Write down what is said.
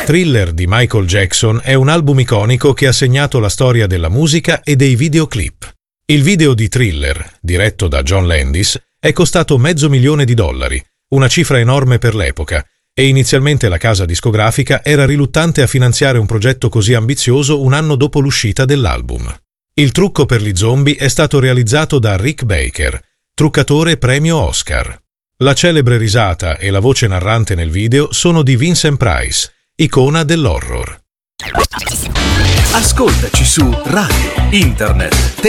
Thriller di Michael Jackson è un album iconico che ha segnato la storia della musica e dei videoclip. Il video di Thriller, diretto da John Landis, è costato $500,000, una cifra enorme per l'epoca, e inizialmente la casa discografica era riluttante a finanziare un progetto così ambizioso un anno dopo l'uscita dell'album. Il trucco per gli zombie è stato realizzato da Rick Baker, truccatore premio Oscar. La celebre risata e la voce narrante nel video sono di Vincent Price, icona dell'horror. Ascoltaci su radio, internet,